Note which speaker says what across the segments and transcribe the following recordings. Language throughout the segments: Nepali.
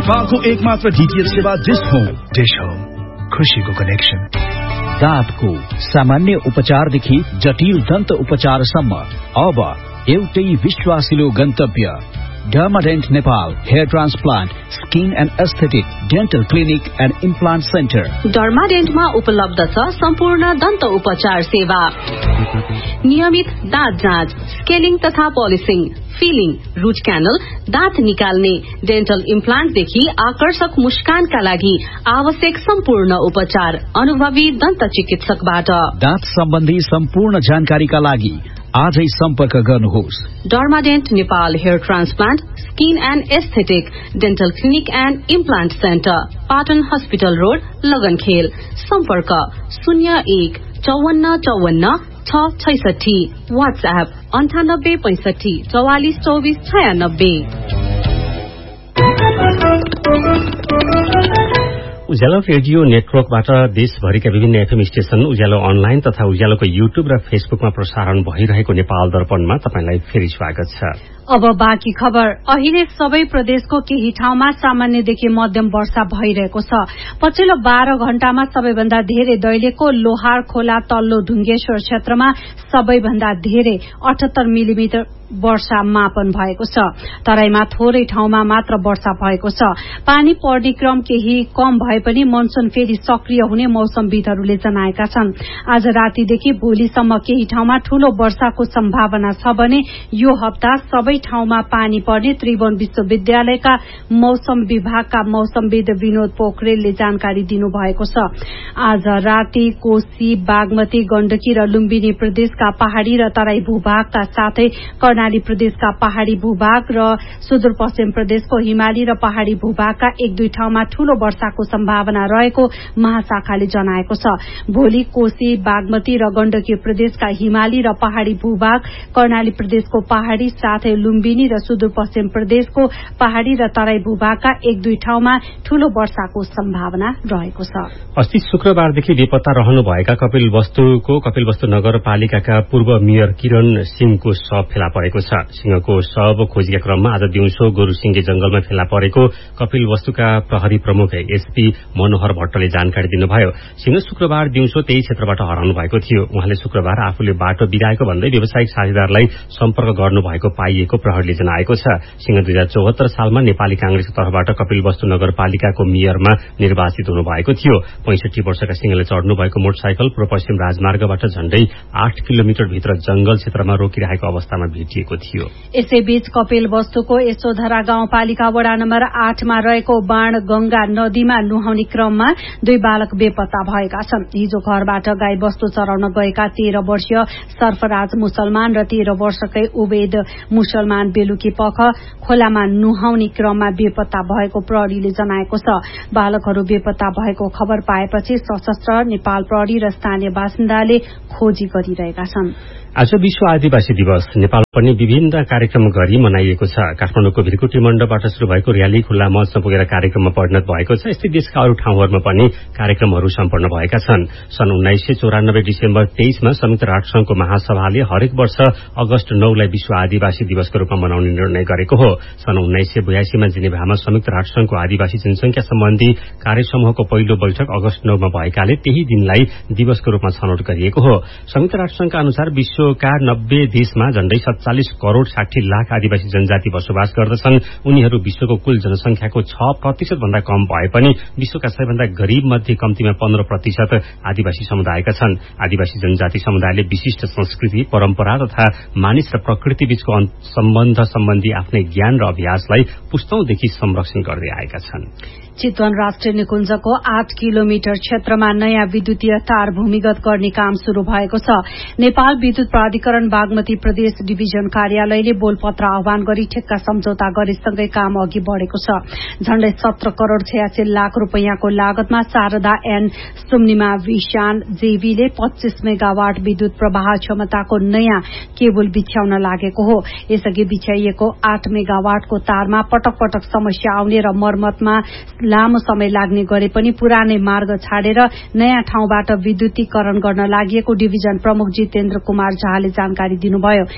Speaker 1: नेपालको एकमात्र डीटीएच सेवा डिश होम, खुशीको कनेक्सन।
Speaker 2: दाँतको सामान्य उपचारदेखि जटिल दन्त उपचारसम्म अब एउटै विश्वासिलो गन्तव्य डर्माडेन्ट Nepal hair transplant skin and aesthetic dental clinic and implant centre.
Speaker 3: डर्माडेन्टमा उपलब्ध छ सम्पूर्ण दन्त उपचार सेवा, नियमित दाँत जाँच, स्केलिङ तथा पोलिसिङ, फिलिङ, रूट क्यानल, दाँत निकाल्ने, डेन्टल इम्प्लान्टदेखि आकर्षक मुस्कानका लागि आवश्यक सम्पूर्ण उपचार अनुभवी दन्त चिकित्सकबाट।
Speaker 2: दाँत सम्बन्धी सम्पूर्ण जानकारीका लागि आजै सम्पर्क गर्नुहोस्।
Speaker 3: डर्माडेन्ट Nepal hair transplant skin and aesthetic dental clinic and implant centre, Patan hospital road, लगनखेल। सम्पर्क 015454 व्हाट्सएप 9865 44 24 96।
Speaker 4: उज्यालो रेडियो नेटवर्कबाट देशभरिका विभिन्न एफएम स्टेशन, उज्यालो अनलाइन तथा उज्यालोको युट्युब र फेसबुकमा प्रसारण भइरहेको नेपाल दर्पणमा तपाईंलाई फेरि स्वागत छ।
Speaker 5: अब बाँकी खबर। अहिले सबै प्रदेशको केही ठाउँमा सामान्यदेखि मध्यम वर्षा भइरहेको छ। पछिल्लो 12 घण्टामा सबैभन्दा धेरै दैलेखको लोहार खोला तल्लो ढुङ्गेश्वर क्षेत्रमा सबैभन्दा धेरै 78 मिलिमिटर वर्षा मापन भएको छ। तराईमा थोरै ठाउँमा मात्र वर्षा भएको छ। पानी पर्ने क्रम केही कम भए पनि मनसून फेरि सक्रिय हुने मौसमविदहरूले जनाएका छन्। आज रातिदेखि भोलिसम्म केही ठाउँमा ठूलो वर्षाको सम्भावना छ भने यो हप्ता सबै ठाउँमा पानी पर्ने त्रिभुवन विश्वविद्यालयका मौसम विभागका मौसमविद विनोद पोखरेलले जानकारी दिनुभएको छ। आज राति कोशी, बागमती, गण्डकी र लुम्बिनी प्रदेशका पहाड़ी र तराई भूभागका साथै कर्णाली प्रदेशका पहाड़ी भूभाग र सुदूरपश्चिम प्रदेशको हिमाली र पहाड़ी भूभागका 1-2 ठाउँमा ठूलो वर्षाको सम्भावना रहेको महाशाखाले जनाएको छ। भोलि कोशी, बागमती र गण्डकी प्रदेशका हिमाली र पहाड़ी भूभाग, कर्णाली प्रदेशको पहाड़ी साथै लुम्बिनी र सुदूरपश्चिम प्रदेशको पहाड़ी र तराई भूभागका 1-2 ठाउँमा ठूलो वर्षाको सम्भावना रहेको छ।
Speaker 4: अस्ति शुक्रबारदेखि बेपत्ता रहनुभएका कपिलवस्तु नगरपालिकाका पूर्व मेयर किरण सिंहको शव फेला परेको छ। सिंहको शव खोजीका क्रममा आज दिउँसो गोरुसिंगे जंगलमा फेला परेको कपिलवस्तुका प्रहरी प्रमुख एसपी मनोहर भट्टले जानकारी दिनुभयो। सिंह शुक्रबार दिउँसो त्यही क्षेत्रबाट हराउनु भएको थियो। उहाँले शुक्रबार आफूले बाटो बिराएको भन्दै व्यावसायिक साझेदारलाई सम्पर्क गर्नुभएको पाइएको प्रहरीले जनाएको छ। सिंह 2074 सालमा नेपाली कांग्रेसको तर्फबाट कपिलवस्तु नगरपालिकाको मेयरमा निर्वाचित हुनुभएको थियो। 65 वर्षका सिंहले चढ़नु भएको मोटरसाइकल पूर्व पश्चिम राजमार्गबाट झण्डै 8 किलोमिटर भित्र जंगल क्षेत्रमा रोकिरहेको अवस्थामा भेटिएको थियो।
Speaker 5: यसैबीच कपिलवस्तुको यशोधरा गाउँपालिका वडा नम्बर 8 मा रहेको बाण गंगा नदीमा नुहाउने क्रममा 2 बालक बेपत्ता भएका छन्। हिजो घरबाट गाई वस्तु चराउन गएका 13 वर्षीय सर्फराज मुसलमान र 13 वर्षकै उबेद मुसलमान बेलुकी पख खोलामा नुहाउने क्रममा बेपत्ता भएको प्रहरीले जनाएको छ। बालकहरू बेपत्ता भएको खबर पाएपछि सशस्त्र नेपाल प्रहरी र स्थानीय बासिन्दाले खोजी गरिरहेका छन्।
Speaker 4: आज विश्व आदिवासी दिवस नेपाल पनि विभिन्न कार्यक्रम गरी मनाइएको छ। काठमाडौँको भिरकुटी मण्डपबाट शुरू भएको र्याली खुल्ला मञ्चमा पुगेर कार्यक्रममा परिणत भएको छ। यस्तै देशका अरू ठाउँहरूमा पनि कार्यक्रमहरू सम्पन्न भएका छन्। सन् 1994 डिसेम्बर 23 मा संयुक्त राष्ट्रसंघको महासभाले हरेक वर्ष अगस्त 9 लाई विश्व आदिवासी दिवसको रूपमा मनाउने निर्णय गरेको हो। सन् 1982 मा जिनेभामा संयुक्त राष्ट्रसंघको आदिवासी जनसंख्या सम्बन्धी कार्यसमूहको पहिलो बैठक अगस्त 9 मा भएकाले त्यही दिनलाई दिवसको रूपमा छनौट गरिएको हो। संयुक्त राष्ट्रसंघका अनुसार विश्वका 90 देशमा झण्डै 47 करोड़ 60 लाख आदिवासी जनजाति बसोबास गर्दछन्। उनीहरू विश्वको कुल जनसंख्याको 6% भन्दा कम भए पनि विश्वका सबैभन्दा गरीब मध्ये कम्तीमा 15% आदिवासी समुदायका छन्। आदिवासी जनजाति समुदायले विशिष्ट संस्कृति, परम्परा तथा मानिस र प्रकृति बीचको सम्बन्ध सम्बन्धी आफ्नै ज्ञान र अभ्यासलाई पुस्तौंदेखि संरक्षण गर्दै आएका छन्।
Speaker 5: चितवन राष्ट्रिय निकुञ्जको 8 किलोमिटर क्षेत्रमा नयाँ विद्युतीय तार भूमिगत गर्ने काम शुरू भएको छ। नेपाल विद्युत प्राधिकरण बागमती प्रदेश डिभिजन कार्यालयले बोलपत्र आह्वान गरी ठेक्का सम्झौता गरेसँगै काम अघि बढ़ेको छ। झण्डै 17 करोड़ 86 लाख रूपैयाँको लागतमा शारदा एन सुम्निमा विशान जेबीले 25 मेगावाट विद्युत प्रवाह क्षमताको नयाँ केबुल बिछ्याउन लागेको हो। यसअघि बिछ्याइएको 8 मेगावाटको तारमा पटक पटक समस्या आउने र मर्मतमा लामो समय लाग्ने गरे पनि पुरानै मार्ग छाडेर नयाँ ठाउँबाट विद्युतीकरण गर्न लागि डिभिजन प्रमुख जितेन्द्र कुमार झाले जानकारी दिनुभयो।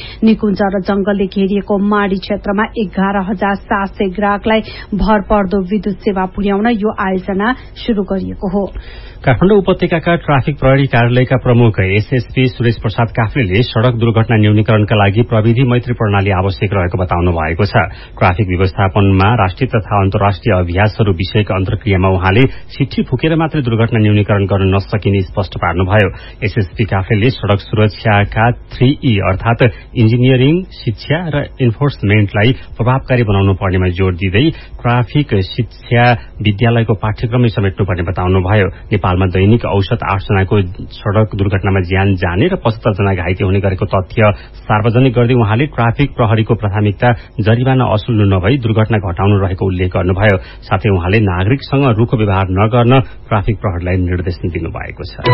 Speaker 5: निकुञ्ज र जंगलले घेरिएको माडी क्षेत्रमा 11,700 ग्राहकलाई भरपर्दो विद्युत सेवा पुर्याउन यो आयोजना शुरू गरिएको हो।
Speaker 4: काठमाडौँ उपत्यकाका ट्राफिक प्रहरी कार्यालयका प्रमुख एसएसपी सुरेश प्रसाद काफ्लेले सड़क दुर्घटना न्यूनीकरणका लागि प्रविधि मैत्री प्रणाली आवश्यक रहेको बताउनु भएको छ। ट्राफिक व्यवस्थापनमा राष्ट्रिय तथा अन्तर्राष्ट्रिय अभ्यासहरू विषयक अन्तर्क्रियामा उहाँले चिठी फुकेर मात्रै दुर्घटना न्यूनीकरण गर्न नसकिने स्पष्ट पार्नुभयो। एसएसपी काफ्लेले सड़क सुरक्षाका 3E अर्थात इन्जिनियरिङ, शिक्षा र इन्फोर्समेन्टलाई प्रभावकारी बनाउनु पर्नेमा जोड़ दिँदै ट्राफिक शिक्षा विद्यालयको पाठ्यक्रमै समेट्नुपर्ने बताउनुभयो। नेपालमा दैनिक औसत 8 जनाको सड़क दुर्घटनामा ज्यान जाने र 75 जना घाइते हुने गरेको तथ्य सार्वजनिक गर्दै उहाँले ट्राफिक प्रहरीको प्राथमिकता जरिवाना असुल्नु नभई दुर्घटना घटाउनु रहेको उल्लेख गर्नुभयो। साथै उहाँले नागरिकसँग रूखो व्यवहार नगर्न ट्राफिक प्रहरीलाई निर्देश दिनुभएको छ।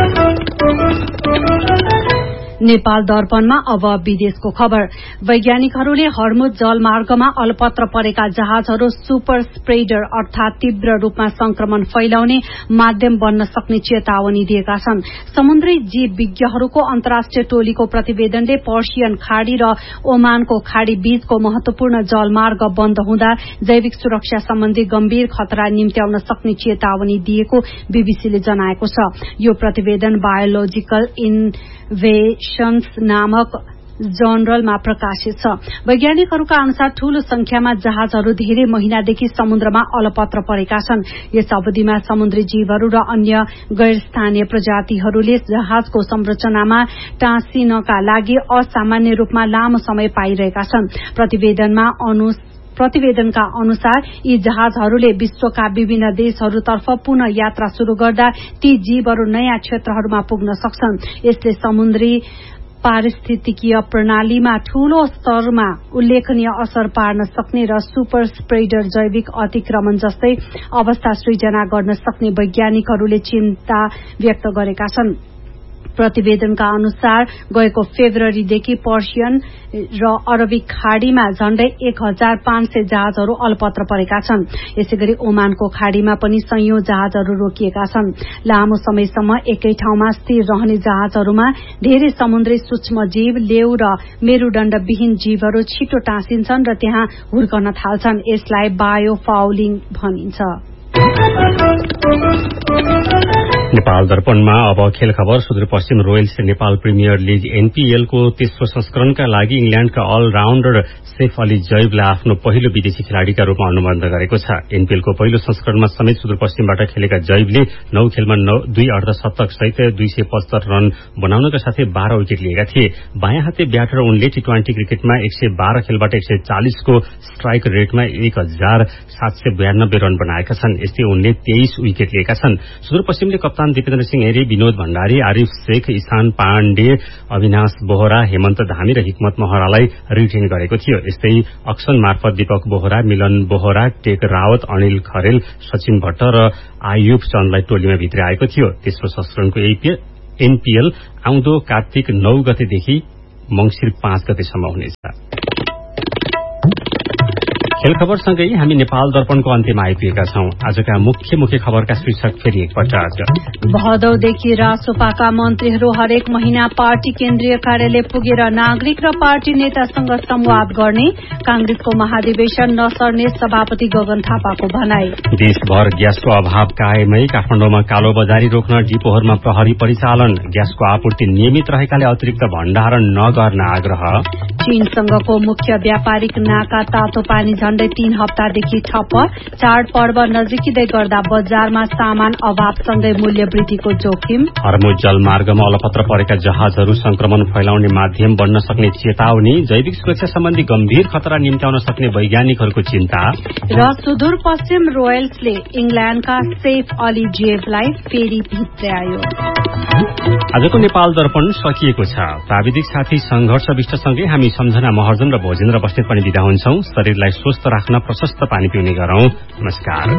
Speaker 5: नेपाल दर्पणमा अब विदेशको खबर। वैज्ञानिकहरूले हर्मुज जलमार्गमा अलपत्र परेका जहाजहरू सुपर स्प्रेडर अर्थात तीव्र रूपमा संक्रमण फैलाउने माध्यम बन्न सक्ने चेतावनी दिएका छन्। समुद्री जीव विज्ञहरूको अन्तर्राष्ट्रिय टोलीको प्रतिवेदनले पर्सियन खाड़ी र ओमानको खाड़ी बीचको महत्वपूर्ण जलमार्ग बन्द हुँदा जैविक सुरक्षा सम्बन्धी गम्भीर खतरा निम्त्याउन सक्ने चेतावनी दिएको बीबीसीले जनाएको छ। यो प्रतिवेदन बायोलोजिकल इन्वेशन्स नामक जर्नलमा प्रकाशित छ। वैज्ञानिकहरूका अनुसार ठूलो संख्यामा जहाजहरू धेरै महिनादेखि समुद्रमा अलपत्र परेका छन्। यस अवधिमा समुद्री जीवहरू र अन्य गैर स्थानीय प्रजातिहरूले जहाजको संरचनामा टाँसिनका लागि असामान्य रूपमा लामो समय पाइरहेका छन्। प्रतिवेदनका अनुसार यी जहाजहरूले विश्वका विभिन्न देशहरूतर्फ पुनः यात्रा शुरू गर्दा ती जीवहरू नयाँ क्षेत्रहरूमा पुग्न सक्छन्। यसले समुद्री पारिस्थितिकीय प्रणालीमा ठूलो स्तरमा उल्लेखनीय असर पार्न सक्ने र सुपर स्प्रेडर जैविक अतिक्रमण जस्तै अवस्था सृजना गर्न सक्ने वैज्ञानिकहरूले चिन्ता व्यक्त गरेका छन्। प्रतिवेदनका अनुसार गएको फेब्रुअरीदेखि पर्सियन र अरबिक खाड़ीमा झण्डै 1,500 जहाजहरू अलपत्र परेका छन्। यसैगरी ओमानको खाड़ीमा पनि सयौं जहाजहरू रोकिएका छन्। लामो समयसम्म एकै ठाउँमा स्थिर रहने जहाजहरूमा धेरै समुद्री सूक्ष्मजीव, लेउ र मेरुदण्डविहीन जीवहरू छिटो टाँसिन्छन् र त्यहाँ हुर्कन थाल्छन्। यसलाई बायोफाउलिङ भनिन्छ।
Speaker 4: नेपाल दर्पणमा अब खेल खबर। Sudurpashchim royals Nepal premier league NPL को तेस्रो संस्करणका लागि इंग्ल्याण्डका अलराउण्डर सेफ अली जैबलाई आफ्नो पहिलो विदेशी खेलाड़ीका रूपमा अनुबन्ध गरेको छ। एनपीएल को पहिलो संस्करणमा समेत सुदूरपश्चिमबाट खेलेका जैबले 9 खेलमा 2 अर्धशतक सहित 275 रन बनाउनका साथै 12 विकेट लिएका थिए। बायाँ हाते ब्याटर उनले टी20 क्रिकेटमा 112 खेलबाट 140 को स्ट्राइक रेटमा 1792 रन बनाएका छन्। यस्तै उनले 23 विकेट लिएका छन्। सुदूरपश्चिमले कप्तान दीपेन्द्र सिंह एरी, विनोद भण्डारी, आरिफ शेख, ईशान पाण्डे, अविनाश बोहरा, हेमन्त धामी र हिक्मत महरालाई रिटेन गरेको थियो। यस्तै अक्सन मार्फत दीपक बोहरा, मिलन बोहरा, टेक रावत, अनिल खरेल, सचिन भट्ट र आयुब चन्दलाई टोलीमा भित्राएको थियो। तेस्रो संस्करणको एनपीएल आउँदो कार्तिक 9 गतेदेखि मंगिर 5 गतेसम्म हुनेछ। खेल खबरसँगै हामी नेपाल दर्पणको अन्त्यमा आइपुगेका छौं। आजका मुख्य खबरका शीर्षक फेरि एकपटक।
Speaker 5: भदौदेखि रासोपाका मन्त्रीहरू हरेक महिना पार्टी केन्द्रीय कार्यालय पुगेर नागरिक र पार्टी नेतासँग संवाद गर्ने कांग्रेसको महाधिवेशन नसर्ने सभापति गगन थापाको भनाई।
Speaker 4: देशभर ग्यासको अभाव कायमै, काठमाडौँमा कालोबजारी रोक्न डिपोहरूमा प्रहरी परिचालन। ग्यासको आपूर्ति नियमित रहेकाले अतिरिक्त भण्डारण नगर्न आग्रह।
Speaker 5: चीनसँगको मुख्य व्यापारिक नाका तातो पानी झण्डै 3 हप्तादेखि ठप्प। चाडपर्व नजिकिँदै गर्दा बजारमा सामान अभावसँगै मूल्य वृद्धिको जोखिम।
Speaker 4: हर्मुज जलमार्गमा अलपत्र परेका जहाजहरू संक्रमण फैलाउने माध्यम बन्न सक्ने चेतावनी। जैविक सुरक्षा सम्बन्धी गम्भीर खतरा निम्त्याउन सक्ने वैज्ञानिकहरूको चिन्ता।
Speaker 5: र सुदूरपश्चिम रोयल्सले इंग्ल्याण्डका सेफ अली जेबलाई फेरि भित्र्यायो।
Speaker 4: आजको नेपाल दर्पण सकिएको छ। प्राविधिक साथी संघर्ष विष्टसँगै हामी सम्झना महर्जन र भोजेन्द्र बस्नेत पनि बिदा हुन्छौं। शरीरलाई स्वस्थ राख्न प्रशस्त पानी पिउने गरौं। नमस्कार।